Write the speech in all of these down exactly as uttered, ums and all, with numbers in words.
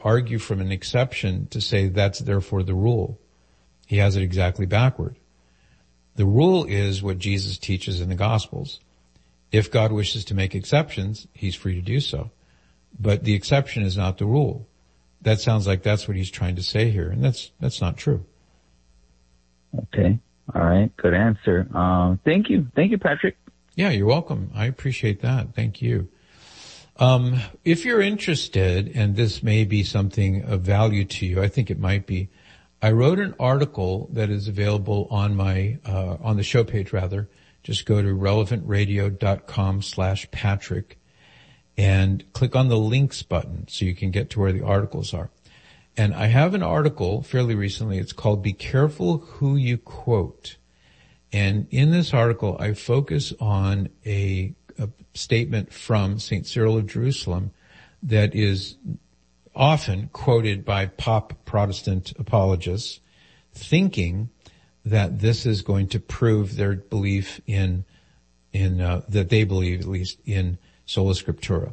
argue from an exception to say that's therefore the rule. He has it exactly backward. The rule is what Jesus teaches in the Gospels. If God wishes to make exceptions, he's free to do so. But the exception is not the rule. That sounds like that's what he's trying to say here, and that's that's not true. Okay. All right. Good answer. Um, thank you. Thank you, Patrick. Yeah, you're welcome. I appreciate that. Thank you. Um, if you're interested, and this may be something of value to you, I think it might be, I wrote an article that is available on my, uh, on the show page rather. Just go to relevantradio.com slash Patrick and click on the links button so you can get to where the articles are. And I have an article fairly recently. It's called Be Careful Who You Quote. And in this article, I focus on a, a statement from Saint Cyril of Jerusalem that is often quoted by pop Protestant apologists, thinking that this is going to prove their belief in, in, uh, that they believe at least in sola scriptura.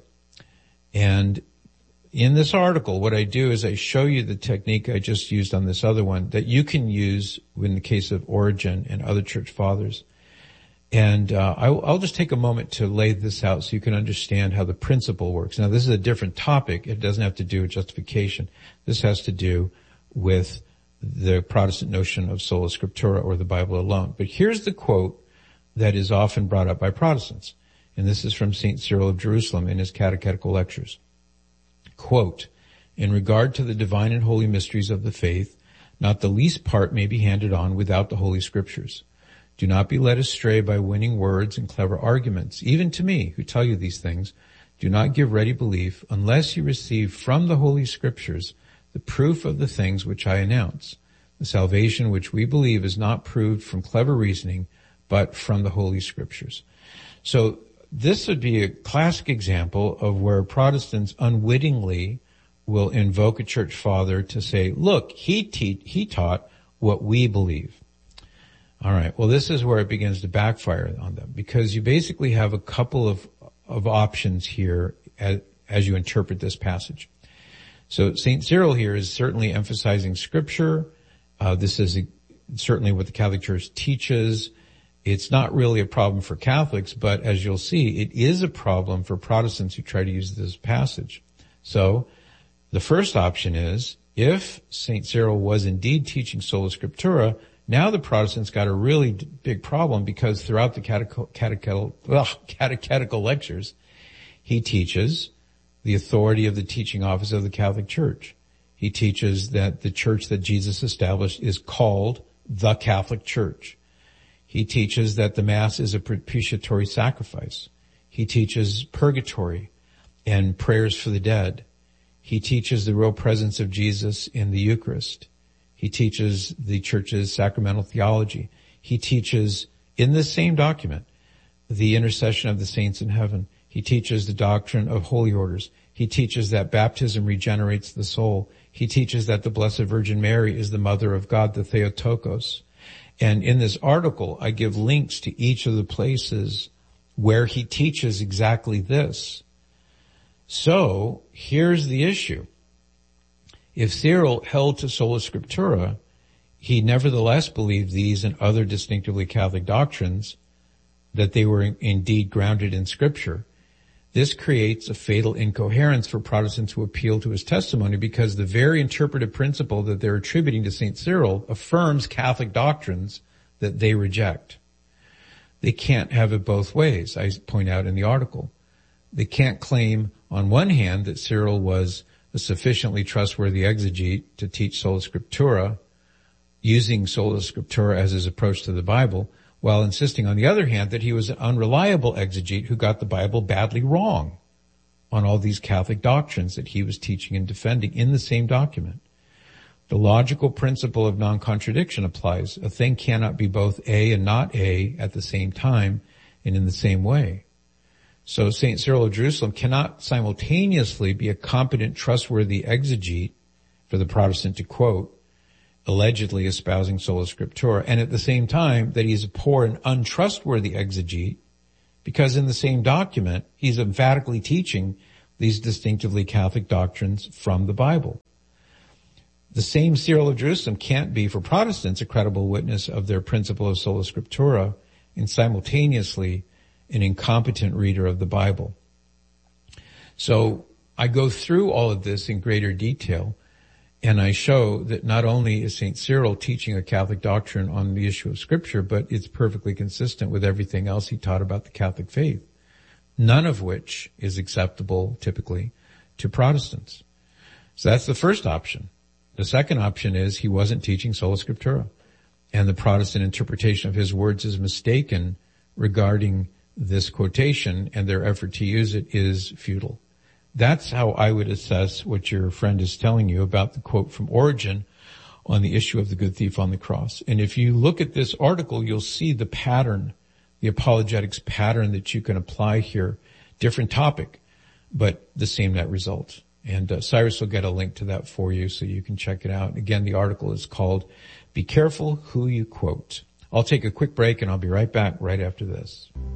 And in this article, what I do is I show you the technique I just used on this other one that you can use in the case of Origen and other church fathers. And uh, I'll, I'll just take a moment to lay this out so you can understand how the principle works. Now, this is a different topic. It doesn't have to do with justification. This has to do with the Protestant notion of sola scriptura, or the Bible alone. But here's the quote that is often brought up by Protestants. And this is from Saint Cyril of Jerusalem in his Catechetical Lectures. Quote, in regard to the divine and holy mysteries of the faith, not the least part may be handed on without the Holy Scriptures. Do not be led astray by winning words and clever arguments. Even to me, who tell you these things, do not give ready belief unless you receive from the Holy Scriptures the proof of the things which I announce. The salvation which we believe is not proved from clever reasoning, but from the Holy Scriptures. So this would be a classic example of where Protestants unwittingly will invoke a church father to say, look, he te- he taught what we believe. All right. Well, this is where it begins to backfire on them, because you basically have a couple of, of options here as, as you interpret this passage. So Saint Cyril here is certainly emphasizing Scripture. Uh, this is a, certainly what the Catholic Church teaches. It's not really a problem for Catholics, but as you'll see, it is a problem for Protestants who try to use this passage. So the first option is, if Saint Cyril was indeed teaching sola scriptura, now the Protestants got a really big problem, because throughout the catechetical, catechetical, well, catechetical lectures, he teaches the authority of the teaching office of the Catholic Church. He teaches that the church that Jesus established is called the Catholic Church. He teaches that the Mass is a propitiatory sacrifice. He teaches purgatory and prayers for the dead. He teaches the real presence of Jesus in the Eucharist. He teaches the Church's sacramental theology. He teaches, in this same document, the intercession of the saints in heaven. He teaches the doctrine of holy orders. He teaches that baptism regenerates the soul. He teaches that the Blessed Virgin Mary is the Mother of God, the Theotokos. And in this article, I give links to each of the places where he teaches exactly this. So here's the issue. If Cyril held to sola scriptura, he nevertheless believed these and other distinctively Catholic doctrines, that they were indeed grounded in Scripture. This creates a fatal incoherence for Protestants who appeal to his testimony, because the very interpretive principle that they're attributing to Saint Cyril affirms Catholic doctrines that they reject. They can't have it both ways, I point out in the article. They can't claim, on one hand, that Cyril was a sufficiently trustworthy exegete to teach sola scriptura, using sola scriptura as his approach to the Bible, while insisting, on the other hand, that he was an unreliable exegete who got the Bible badly wrong on all these Catholic doctrines that he was teaching and defending in the same document. The logical principle of non-contradiction applies. A thing cannot be both A and not A at the same time and in the same way. So Saint Cyril of Jerusalem cannot simultaneously be a competent, trustworthy exegete, for the Protestant to quote, allegedly espousing sola scriptura, and at the same time that he's a poor and untrustworthy exegete, because in the same document he's emphatically teaching these distinctively Catholic doctrines from the Bible. The same Cyril of Jerusalem can't be, for Protestants, a credible witness of their principle of sola scriptura and simultaneously an incompetent reader of the Bible. So I go through all of this in greater detail, and I show that not only is Saint Cyril teaching a Catholic doctrine on the issue of Scripture, but it's perfectly consistent with everything else he taught about the Catholic faith, none of which is acceptable typically to Protestants. So that's the first option. The second option is he wasn't teaching sola scriptura, and the Protestant interpretation of his words is mistaken regarding this quotation, and their effort to use it is futile. That's how I would assess what your friend is telling you about the quote from Origen on the issue of the good thief on the cross. And if you look at this article, you'll see the pattern, the apologetics pattern that you can apply here. Different topic, but the same net result. And uh, Cyrus will get a link to that for you so you can check it out. Again, the article is called Be Careful Who You Quote. I'll take a quick break and I'll be right back right after this.